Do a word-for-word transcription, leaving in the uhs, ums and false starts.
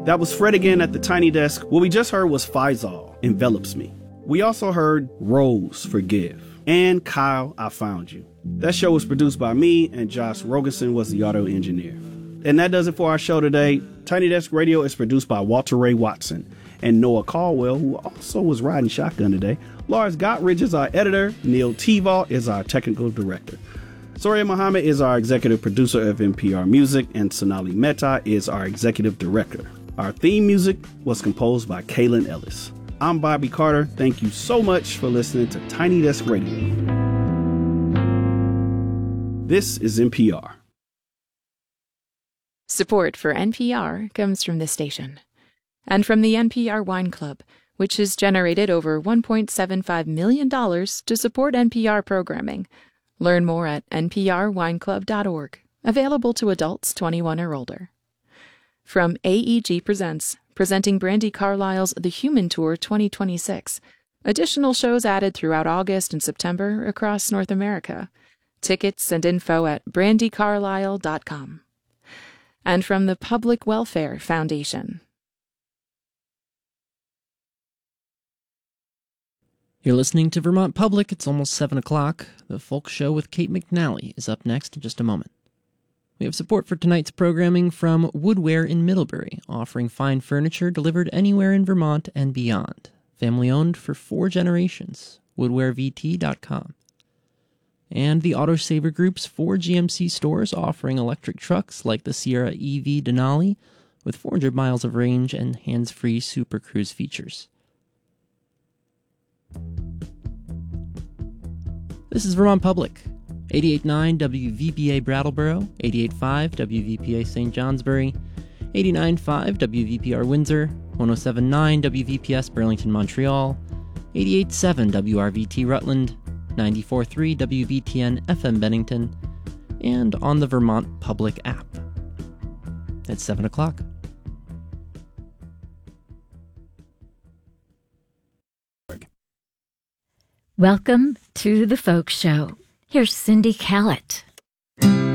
That was Fred again at the Tiny Desk. What we just heard was Faisal, Envelops Me. We also heard Rose, Forgive, and Kyle, I Found You. That show was produced by me, and Josh Rogerson was the audio engineer. And that does it for our show today. Tiny Desk Radio is produced by Walter Ray Watson and Noah Caldwell, who also was riding shotgun today. Lars Gottridge is our editor. Neil Tevalt is our technical director. Soria Muhammad is our executive producer of N P R Music, and Sonali Mehta is our executive director. Our theme music was composed by Kaylin Ellis. I'm Bobby Carter. Thank you so much for listening to Tiny Desk Radio. This is N P R. Support for N P R comes from this station and from the N P R Wine Club, which has generated over one point seven five million dollars to support N P R programming. Learn more at n p r wine club dot org. Available to adults twenty-one or older. From A E G Presents, presenting Brandi Carlile's The Human Tour twenty twenty-six. Additional shows added throughout August and September across North America. Tickets and info at brandi carlile dot com. And from the Public Welfare Foundation. You're listening to Vermont Public. It's almost seven o'clock. The Folk Show with Kate McNally is up next in just a moment. We have support for tonight's programming from Woodware in Middlebury, offering fine furniture delivered anywhere in Vermont and beyond. Family-owned for four generations. woodware v t dot com. And the Autosaver Group's four G M C stores offering electric trucks like the Sierra E V Denali with four hundred miles of range and hands-free Super Cruise features. This is Vermont Public, eighty-eight point nine W V P A Brattleboro, eighty-eight point five W V P A Saint Johnsbury, eighty-nine point five W V P R Windsor, one oh seven point nine W V P S Burlington, Montreal, eighty-eight point seven W R V T Rutland, ninety-four point three W V T N F M Bennington, and on the Vermont Public app. It's seven o'clock. Welcome to the Folk Show. Here's Cindy Callett.